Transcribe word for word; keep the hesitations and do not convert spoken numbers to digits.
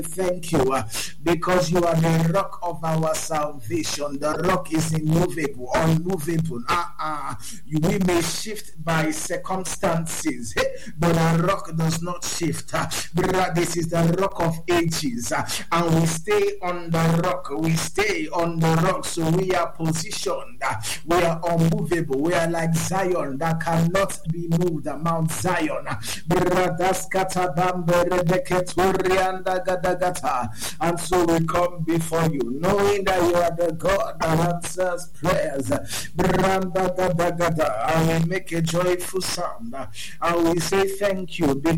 thank you uh, because you are the rock of our salvation. The rock is immovable, unmovable. Uh-uh. We may shift by circumstances, but the rock does not shift. Uh, this is the rock of ages, uh, and we stay on the rock. We stay on the rock, so we are positioned. Uh, we are unmovable. We are like Zion that cannot be moved. Uh, Mount Zion. And so we come before you, knowing that you are the God that answers prayers. And we make a joyful sound. And we say thank you.